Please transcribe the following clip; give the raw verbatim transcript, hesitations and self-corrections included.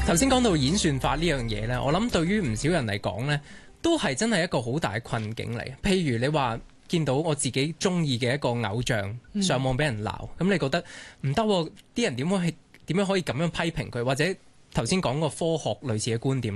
頭先講到演算法呢樣嘢呢，我諗對於唔少人嚟講呢，都係真係一個好大困境嚟。譬如你話見到我自己中意嘅一個偶像上網俾人鬧，咁、嗯、你覺得唔得喎？啲人點可以點樣可以咁樣批評佢？或者頭先講個科學類似嘅觀點